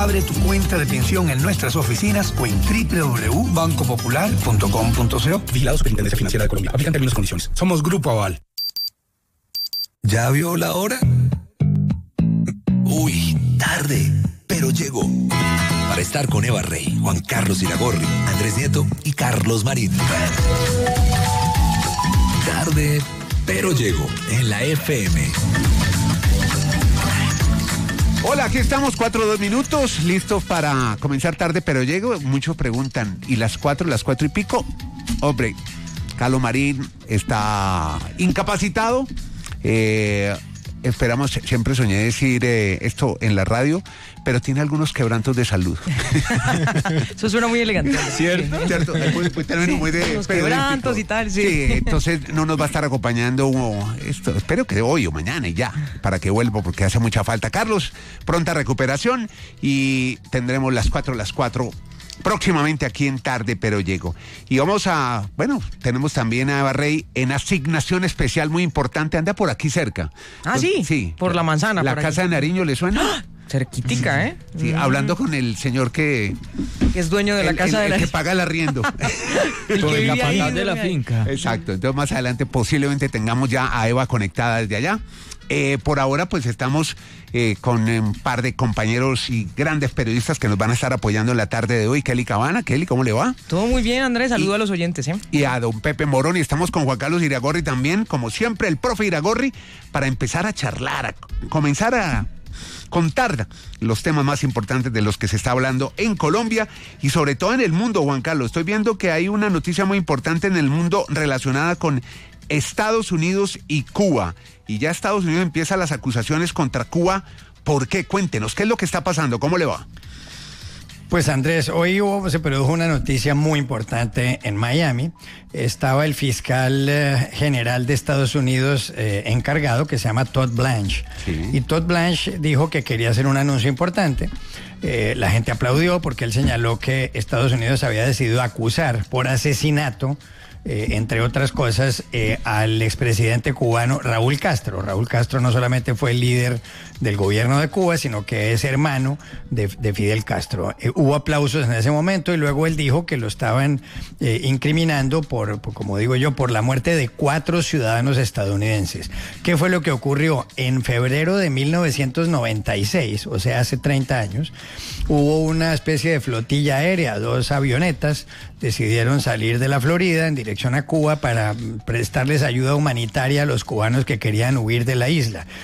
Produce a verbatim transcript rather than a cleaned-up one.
Abre tu cuenta de pensión en nuestras oficinas o en doble u doble u doble u punto banco popular punto com punto co. Vigilado Superintendencia Financiera de Colombia. Aplican términos y condiciones. Somos Grupo Aval. ¿Ya vio la hora? Uy, tarde, pero llegó. Para estar con Eva Rey, Juan Carlos Iragorri, Andrés Nieto y Carlos Marín. Tarde, pero llegó en la F M. Hola, aquí estamos, cuatro, dos minutos, listos para comenzar tarde, pero llego. Muchos preguntan, ¿y las cuatro, las cuatro y pico? Hombre, Carlos Marín está incapacitado. Eh, esperamos, siempre soñé decir eh, esto en la radio, pero tiene algunos quebrantos de salud. Eso suena muy elegante. ¿Cierto? ¿Cierto? Muy, muy, término muy de los quebrantos y tal, sí. Sí, entonces no nos va a estar acompañando esto, espero que hoy o mañana y ya, para que vuelva, porque hace mucha falta. Carlos, pronta recuperación y tendremos las cuatro, las cuatro próximamente aquí en Tarde, pero llego. Y vamos a, bueno, tenemos también a Eva Rey en asignación especial muy importante, anda por aquí cerca. Ah, sí, sí. Por la manzana. La por Casa aquí. de Nariño, ¿le suena? ¡Ah! Cerquitica, ¿eh? Sí, mm. hablando con el señor que... que es dueño de el, la casa el, de la... el que paga el arriendo. el con que el vive ahí, capataz de la finca. Exacto, entonces más adelante posiblemente tengamos ya a Eva conectada desde allá. Eh, por ahora pues estamos eh, con un par de compañeros y grandes periodistas que nos van a estar apoyando en la tarde de hoy. Kelly Cabana, Kelly, ¿cómo le va? Todo muy bien, Andrés, saludo y, a los oyentes, ¿eh? Y a don Pepe Morón, y estamos con Juan Carlos Iragorri también, como siempre, el profe Iragorri, para empezar a charlar, a comenzar a contar los temas más importantes de los que se está hablando en Colombia y sobre todo en el mundo, Juan Carlos. Estoy viendo que hay una noticia muy importante en el mundo relacionada con Estados Unidos y Cuba. Y ya Estados Unidos empieza las acusaciones contra Cuba. ¿Por qué? Cuéntenos, ¿qué es lo que está pasando? ¿Cómo le va? Pues Andrés, hoy hubo, se produjo una noticia muy importante en Miami. Estaba el fiscal eh, general de Estados Unidos eh, encargado, que se llama Todd Blanche. Sí. Y Todd Blanche dijo que quería hacer un anuncio importante. Eh, la gente aplaudió porque él señaló que Estados Unidos había decidido acusar por asesinato, Eh, entre otras cosas, eh, al expresidente cubano Raúl Castro. Raúl Castro no solamente fue el líder del gobierno de Cuba, sino que es hermano de, de Fidel Castro. Eh, hubo aplausos en ese momento y luego él dijo que lo estaban eh, incriminando por, por, como digo yo, por la muerte de cuatro ciudadanos estadounidenses. ¿Qué fue lo que ocurrió? En febrero de mil novecientos noventa y seis, o sea, hace treinta años, hubo una especie de flotilla aérea, dos avionetas decidieron salir de la Florida en dirección a Cuba para prestarles ayuda humanitaria a los cubanos que querían huir de la isla.